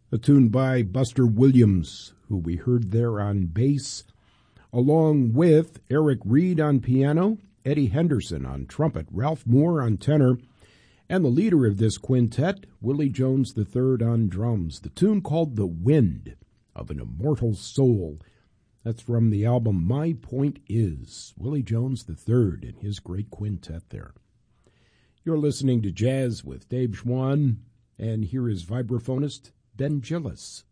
A tune by Buster Williams, who we heard there on bass, along with Eric Reed on piano, Eddie Henderson on trumpet, Ralph Moore on tenor, and the leader of this quintet, Willie Jones III on drums. The tune called The Wind of an Immortal Soul. That's from the album My Point Is, Willie Jones III and his great quintet there. You're listening to Jazz with Dave Schwann, and here is vibraphonist Ben Gillis.